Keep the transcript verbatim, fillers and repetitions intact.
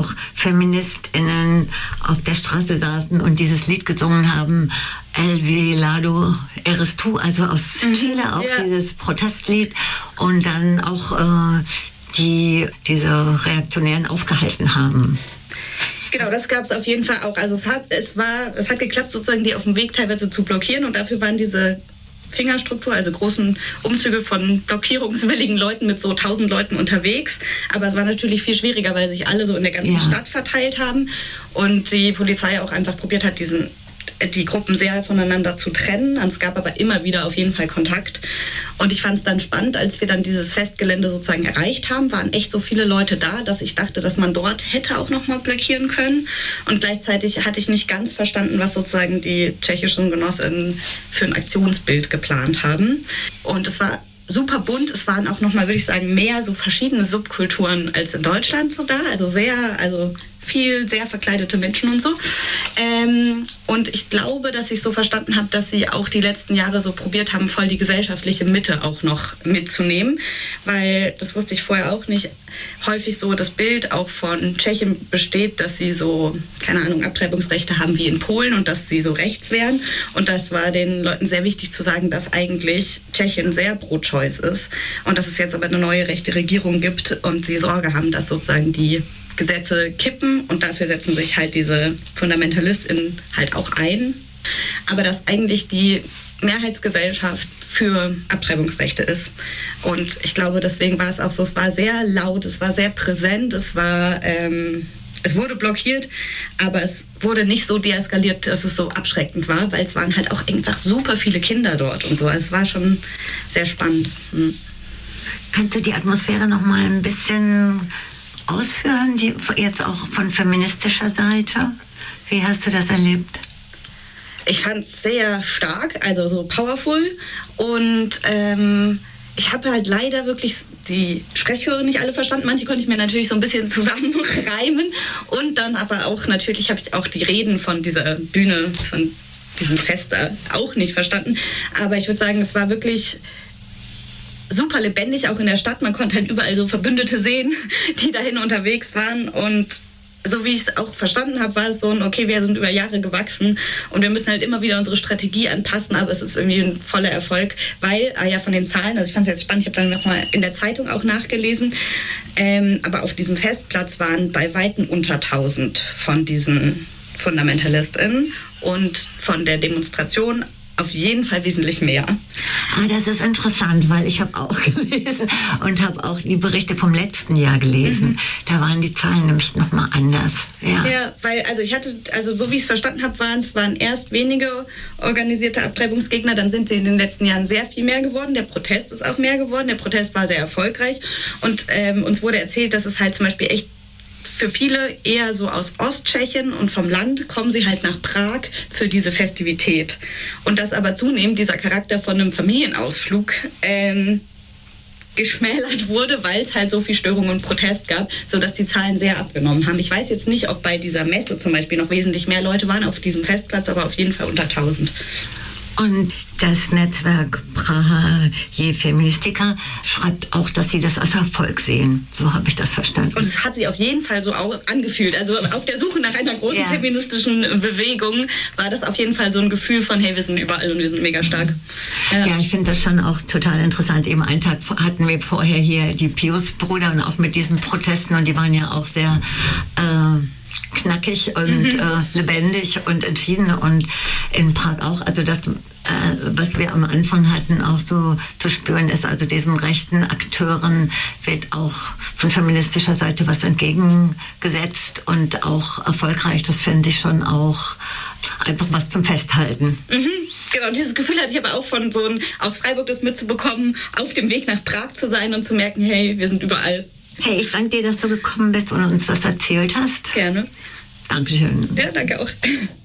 auch FeministInnen auf der Straße saßen und dieses Lied gesungen haben, El Velado Eres Tu, also aus Chile, auch ja. dieses Protestlied, und dann auch äh, die diese Reaktionären aufgehalten haben. Genau, das gab es auf jeden Fall auch. Also es hat, es war, es hat geklappt, sozusagen die auf dem Weg teilweise zu blockieren, und dafür waren diese Fingerstruktur, also großen Umzüge von blockierungswilligen Leuten mit so tausend Leuten unterwegs. Aber es war natürlich viel schwieriger, weil sich alle so in der ganzen ja. Stadt verteilt haben und die Polizei auch einfach probiert hat, diesen die Gruppen sehr voneinander zu trennen. Es gab aber immer wieder auf jeden Fall Kontakt. Und ich fand es dann spannend, als wir dann dieses Festgelände sozusagen erreicht haben, waren echt so viele Leute da, dass ich dachte, dass man dort hätte auch nochmal blockieren können. Und gleichzeitig hatte ich nicht ganz verstanden, was sozusagen die tschechischen Genossinnen für ein Aktionsbild geplant haben. Und es war super bunt. Es waren auch nochmal, würde ich sagen, mehr so verschiedene Subkulturen als in Deutschland so da. Also sehr, also viel sehr verkleidete Menschen und so. Ähm, und ich glaube, dass ich so verstanden habe, dass sie auch die letzten Jahre so probiert haben, voll die gesellschaftliche Mitte auch noch mitzunehmen. Weil, das wusste ich vorher auch nicht, häufig so das Bild auch von Tschechien besteht, dass sie so, keine Ahnung, Abtreibungsrechte haben wie in Polen und dass sie so rechts wären. Und das war den Leuten sehr wichtig zu sagen, dass eigentlich Tschechien sehr pro-choice ist und dass es jetzt aber eine neue rechte Regierung gibt und sie Sorge haben, dass sozusagen die Gesetze kippen, und dafür setzen sich halt diese FundamentalistInnen halt auch ein. Aber dass eigentlich die Mehrheitsgesellschaft für Abtreibungsrechte ist. Und ich glaube, deswegen war es auch so, es war sehr laut, es war sehr präsent, es war, ähm, es wurde blockiert, aber es wurde nicht so deeskaliert, dass es so abschreckend war, weil es waren halt auch einfach super viele Kinder dort und so. Also es war schon sehr spannend. Hm. Kannst du die Atmosphäre noch mal ein bisschen ausführen, die, jetzt auch von feministischer Seite? Wie hast du das erlebt? Ich fand es sehr stark, also so powerful, und ähm, ich habe halt leider wirklich die Sprechchöre nicht alle verstanden. Manche konnte ich mir natürlich so ein bisschen zusammenreimen, und dann aber auch natürlich habe ich auch die Reden von dieser Bühne, von diesem Fest auch nicht verstanden. Aber ich würde sagen, es war wirklich super lebendig, auch in der Stadt. Man konnte halt überall so Verbündete sehen, die dahin unterwegs waren, und so wie ich es auch verstanden habe, war es so ein, okay, wir sind über Jahre gewachsen und wir müssen halt immer wieder unsere Strategie anpassen, aber es ist irgendwie ein voller Erfolg, weil, ah ja, von den Zahlen, also ich fand es jetzt spannend, ich habe dann nochmal in der Zeitung auch nachgelesen, ähm, aber auf diesem Festplatz waren bei Weitem unter tausend von diesen FundamentalistInnen, und von der Demonstration auf jeden Fall wesentlich mehr. Ah, das ist interessant, weil ich habe auch gelesen und habe auch die Berichte vom letzten Jahr gelesen. Mhm. Da waren die Zahlen nämlich nochmal anders. Ja. ja, weil also ich hatte, also so wie ich es verstanden habe, waren es waren erst wenige organisierte Abtreibungsgegner, dann sind sie in den letzten Jahren sehr viel mehr geworden. Der Protest ist auch mehr geworden. Der Protest war sehr erfolgreich, und ähm, uns wurde erzählt, dass es halt zum Beispiel echt für viele eher so aus Osttschechien und vom Land kommen sie halt nach Prag für diese Festivität. Und dass aber zunehmend dieser Charakter von einem Familienausflug ähm, geschmälert wurde, weil es halt so viel Störung und Protest gab, sodass die Zahlen sehr abgenommen haben. Ich weiß jetzt nicht, ob bei dieser Messe zum Beispiel noch wesentlich mehr Leute waren auf diesem Festplatz, aber auf jeden Fall unter tausend. Und das Netzwerk Praha Je Feministika schreibt auch, dass sie das als Erfolg sehen. So habe ich das verstanden. Und es hat sich auf jeden Fall so auch angefühlt. Also auf der Suche nach einer großen ja. feministischen Bewegung war das auf jeden Fall so ein Gefühl von, hey, wir sind überall und wir sind mega stark. Ja, ja, ich finde das schon auch total interessant. Eben einen Tag hatten wir vorher hier die Pius-Brüder und auch mit diesen Protesten, und die waren ja auch sehr äh, knackig und mhm. äh, lebendig und entschieden, und in Prag auch. Also das, äh, was wir am Anfang hatten, auch so zu spüren ist, also diesen rechten Akteuren wird auch von feministischer Seite was entgegengesetzt und auch erfolgreich. Das finde ich schon auch einfach was zum Festhalten. Mhm. Genau, dieses Gefühl hatte ich aber auch von so ein, aus Freiburg das mitzubekommen, auf dem Weg nach Prag zu sein und zu merken, hey, wir sind überall. Hey, ich danke dir, dass du gekommen bist und uns was erzählt hast. Gerne. Dankeschön. Ja, danke auch.